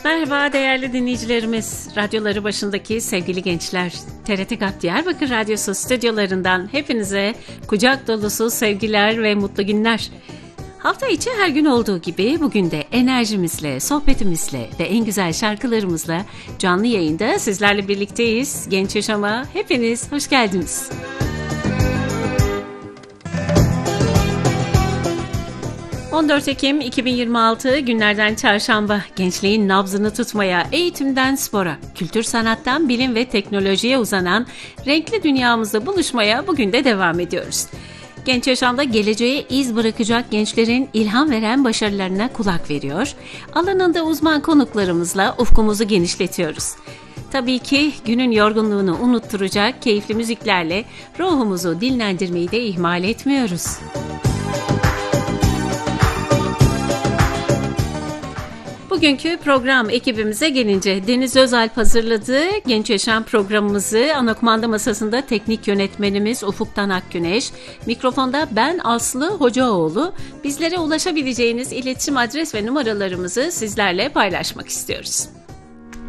Merhaba değerli dinleyicilerimiz, radyoları başındaki sevgili gençler. TRT GAP Diyarbakır Radyosu stüdyolarından hepinize kucak dolusu sevgiler ve mutlu günler. Hafta içi her gün olduğu gibi bugün de enerjimizle, sohbetimizle ve en güzel şarkılarımızla canlı yayında sizlerle birlikteyiz. Genç Yaşam'a hepiniz hoş geldiniz. ...14 Ekim 2026 günlerden çarşamba, gençliğin nabzını tutmaya, eğitimden spora, kültür sanattan bilim ve teknolojiye uzanan renkli dünyamızda buluşmaya bugün de devam ediyoruz. Genç Yaşam'da geleceğe iz bırakacak gençlerin ilham veren başarılarına kulak veriyor, alanında uzman konuklarımızla ufkumuzu genişletiyoruz. Tabii ki günün yorgunluğunu unutturacak keyifli müziklerle ruhumuzu dinlendirmeyi de ihmal etmiyoruz. Bugünkü program ekibimize gelince Deniz Özalp hazırladı. Genç Yaşam programımızı ana kumanda masasında teknik yönetmenimiz Ufuktan Akgüneş, mikrofonda ben Aslı Hocaoğlu. Bizlere ulaşabileceğiniz iletişim adres ve numaralarımızı sizlerle paylaşmak istiyoruz.